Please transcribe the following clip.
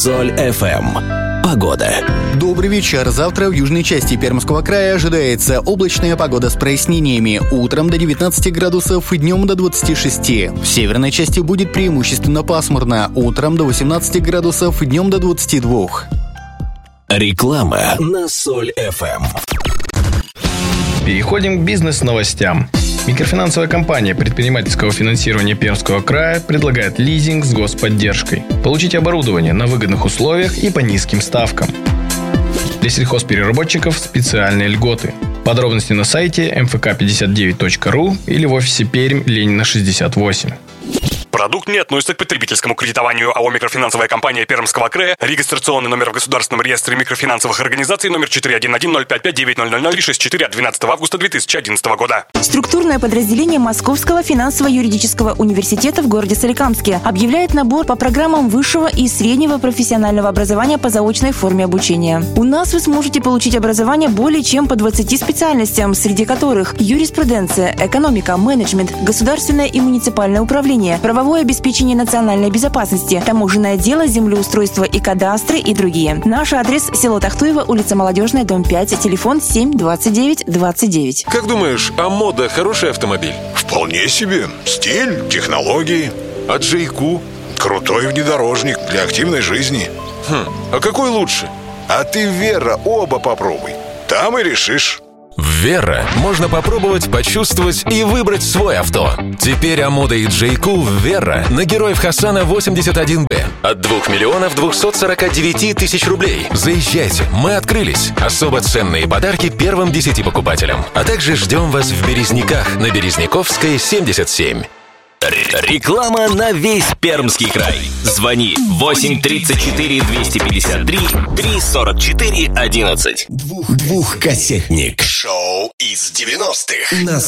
Соль FM. Погода. Добрый вечер. Завтра в южной части Пермского края ожидается облачная погода с прояснениями. Утром до 19 градусов и днем до 26. В северной части будет преимущественно пасмурно. Утром до 18 градусов и днем до 22. Реклама на Соль FM. Переходим к бизнес-новостям. Микрофинансовая компания предпринимательского финансирования Пермского края предлагает лизинг с господдержкой. Получите оборудование на выгодных условиях и по низким ставкам. Для сельхозпереработчиков специальные льготы. Подробности на сайте mfk59.ru или в офисе Пермь, Ленина, 68. Продукт не относится к потребительскому кредитованию. АО «Микрофинансовая компания Пермского края». Регистрационный номер в Государственном реестре микрофинансовых организаций номер 411-055-9000-34 от 12 августа 2011 года. Структурное подразделение Московского финансово-юридического университета в городе Соликамске объявляет набор по программам высшего и среднего профессионального образования по заочной форме обучения. У нас вы сможете получить образование более чем по 20 специальностям, среди которых юриспруденция, экономика, менеджмент, государственное и муниципальное управление, правовое обеспечение национальной безопасности, таможенное дело, землеустройство и кадастры и другие. Наш адрес: село Тахтуево, улица Молодежная, дом 5, телефон 7 29 29. Как думаешь, а мода хороший автомобиль? Вполне себе. Стиль, технологии. А Джейку? Крутой внедорожник для активной жизни. А какой лучше? А ты, Вера, оба попробуй. Там и решишь. В Верра можно попробовать, почувствовать и выбрать свой авто. Теперь Амода и Джейку в Верра на Героев Хасана 81Б от 2 249 000 рублей. Заезжайте, мы открылись. Особо ценные подарки первым 10 покупателям. А также ждем вас в Березняках на Березняковской, 77. Реклама на весь Пермский край. Звони 8 34 253 344 11. Двухкассетник. Шоу из 90-х.